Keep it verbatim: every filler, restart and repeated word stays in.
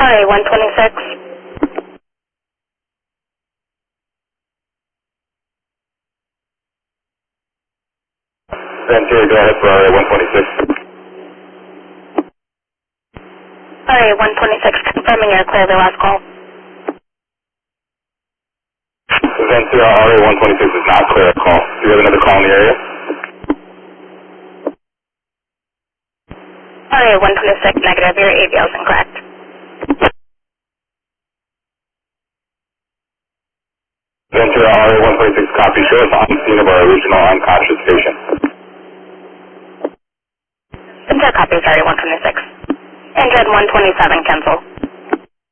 Alright, one twenty-six. Ventura, go ahead for R A one twenty-six. Alright, one twenty-six, confirming you're clear the last call. Ventura, R A one twenty-six is not clear at call. Do you have another call in the area? Alright, one twenty-six, negative, your A V L is incorrect. Ventura, R A one twenty-six, copy. Show us on scene of our original unconscious patient. Ventura copy, sorry, one twenty-six. Android one twenty-seven, cancel.